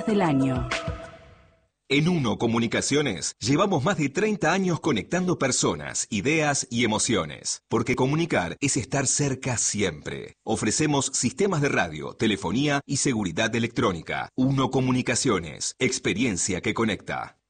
del año. En Uno Comunicaciones llevamos más de 30 años conectando personas, ideas y emociones, porque comunicar es estar cerca siempre. Ofrecemos sistemas de radio, telefonía y seguridad electrónica. Uno Comunicaciones, experiencia que conecta.